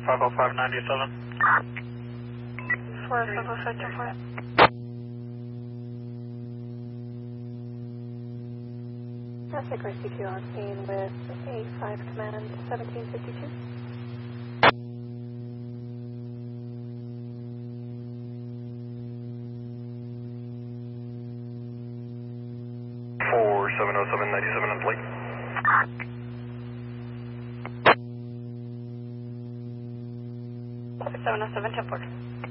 50597. 47524. Traffic RCQ on scene with A5 command 1752. For 70797 on plate. 707 10-4.